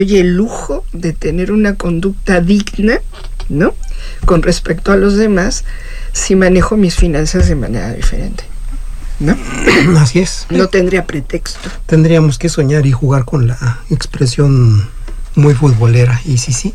Oye, el lujo de tener una conducta digna, ¿no? Con respecto a los demás, si manejo mis finanzas de manera diferente, ¿no? Así es. No tendría pretexto. Tendríamos que soñar y jugar con la expresión muy futbolera. Y sí.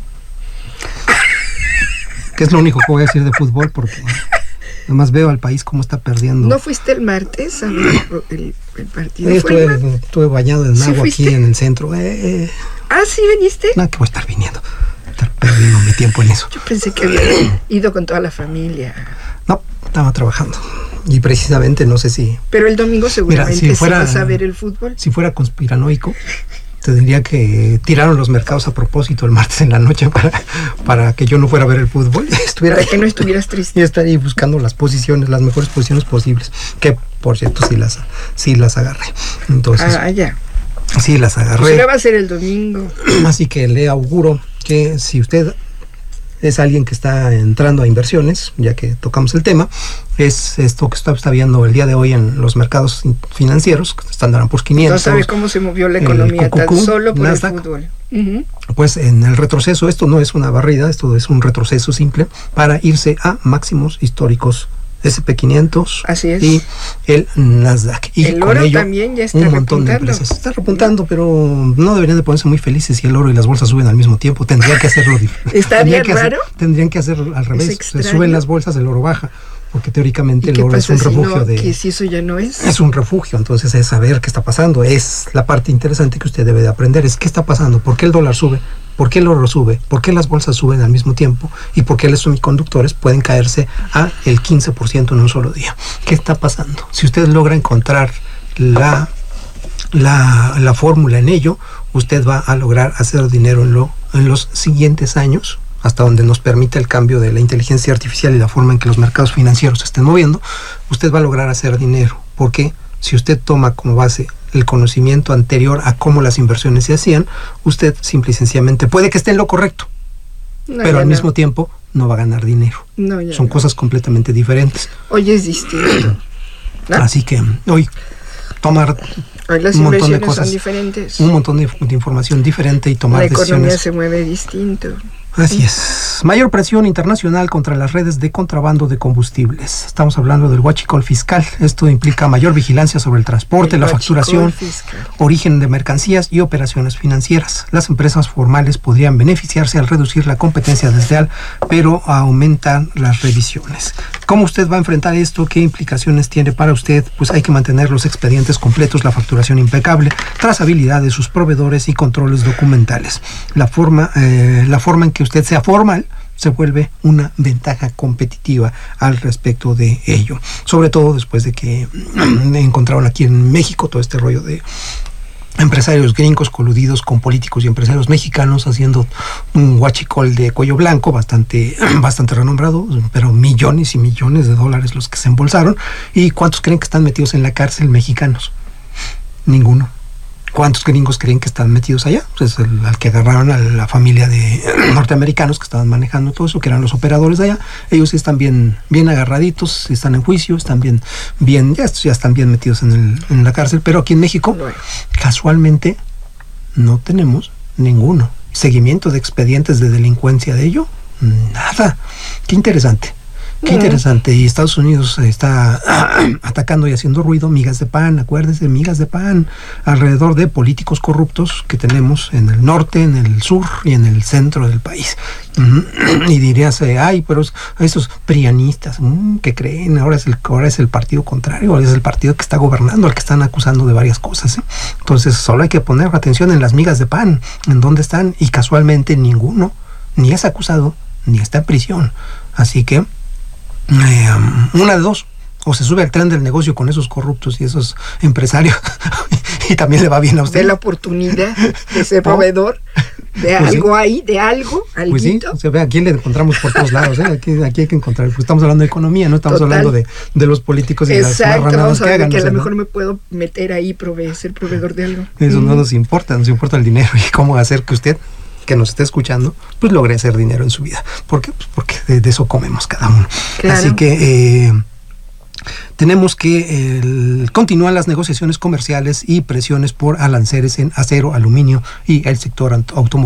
Que es lo único que voy a decir de fútbol, porque nomás veo al país cómo está perdiendo. ¿No fuiste el martes a ver el partido? Estuve bañado en agua aquí en el centro. Ah, ¿sí viniste? No, que voy a estar viniendo. Estar perdiendo mi tiempo en eso. Yo pensé que había ido con toda la familia. No, estaba trabajando. Y precisamente no sé si... Pero el domingo seguramente mira, si vas a ver el fútbol. Si fuera conspiranoico, te diría que tiraron los mercados a propósito el martes en la noche para que yo no fuera a ver el fútbol. Para que no estuvieras triste. Y estaría ahí buscando las mejores posiciones posibles. Que, por cierto, sí las agarré. Entonces, ya. Sí, las agarré. Pues va a ser el domingo. Así que le auguro que si usted es alguien que está entrando a inversiones, ya que tocamos el tema, es esto que está viendo el día de hoy en los mercados financieros, Standard & Poor's 500. No sabe cómo se movió la economía tan solo por Nasdaq, el fútbol. Pues en el retroceso, esto no es una barrida, esto es un retroceso simple para irse a máximos históricos. SP500. Así es. Y el Nasdaq. Y el con oro ello, también ya está un montón de empresas. Está repuntando, pero no deberían de ponerse muy felices si el oro y las bolsas suben al mismo tiempo. Tendrían que hacerlo diferente. ¿Estaría raro? Tendrían que hacer al revés. Se suben las bolsas, el oro baja. Porque teóricamente el oro es un refugio ¿Que si eso ya no es? Es un refugio, entonces es saber qué está pasando. Es la parte interesante que usted debe de aprender. Es qué está pasando, por qué el dólar sube, por qué el oro sube, por qué las bolsas suben al mismo tiempo y por qué los semiconductores pueden caerse a el 15% en un solo día. ¿Qué está pasando? Si usted logra encontrar la fórmula en ello, usted va a lograr hacer dinero en los siguientes años, hasta donde nos permita el cambio de la inteligencia artificial y la forma en que los mercados financieros se estén moviendo. Usted va a lograr hacer dinero, porque si usted toma como base el conocimiento anterior a cómo las inversiones se hacían, usted simple y sencillamente puede que esté en lo correcto, pero al mismo tiempo no va a ganar dinero. Son cosas completamente diferentes. Hoy es distinto, ¿no? Así que hoy tomar hoy las inversiones son diferentes. Un montón de información diferente y tomar decisiones. La economía se mueve distinto. Así es. Mayor presión internacional contra las redes de contrabando de combustibles. Estamos hablando del huachicol fiscal. Esto implica mayor vigilancia sobre el transporte, la facturación, origen de mercancías y operaciones financieras. Las empresas formales podrían beneficiarse al reducir la competencia desleal, pero aumentan las revisiones. ¿Cómo usted va a enfrentar esto? ¿Qué implicaciones tiene para usted? Pues hay que mantener los expedientes completos, la facturación impecable, trazabilidad de sus proveedores y controles documentales. La forma en que usted sea formal se vuelve una ventaja competitiva al respecto de ello, sobre todo después de que encontraron aquí en México todo este rollo de empresarios gringos coludidos con políticos y empresarios mexicanos haciendo un huachicol de cuello blanco bastante renombrado, pero millones y millones de dólares los que se embolsaron. ¿Y cuántos creen que están metidos en la cárcel mexicanos? Ninguno. ¿Cuántos gringos creen que están metidos allá? Pues al que agarraron a la familia de norteamericanos que estaban manejando todo eso, que eran los operadores de allá. Ellos están bien agarraditos, están en juicio, están ya están bien metidos en la cárcel. Pero aquí en México, casualmente, no tenemos ninguno. Seguimiento de expedientes de delincuencia de ello, nada. Qué interesante. Qué interesante. Y Estados Unidos está atacando y haciendo ruido, migas de pan, acuérdense, migas de pan, alrededor de políticos corruptos que tenemos en el norte, en el sur y en el centro del país. Y dirías, pero esos prianistas, ¿qué creen? Ahora es el partido contrario, ahora es el partido que está gobernando, al que están acusando de varias cosas. Entonces solo hay que poner atención en las migas de pan, en dónde están, y casualmente ninguno ni es acusado, ni está en prisión. Así que una de dos: o se sube al tren del negocio con esos corruptos y esos empresarios y también le va bien a usted. De la oportunidad de ser proveedor de pues algo sí. Ahí, de algo, alguito. Pues sí, se ve, aquí le encontramos por todos lados, Aquí hay que encontrar, pues estamos hablando de economía, no estamos hablando de los políticos y exacto, las marranadas que hagan. Que a lo mejor me puedo meter ahí, ser proveedor de algo. Eso no nos importa el dinero y cómo hacer que usted, que nos esté escuchando, pues logre hacer dinero en su vida. ¿Por qué? Pues porque de eso comemos cada uno. Claro. Así que tenemos que continúan las negociaciones comerciales y presiones por aranceles en acero, aluminio y el sector automotriz.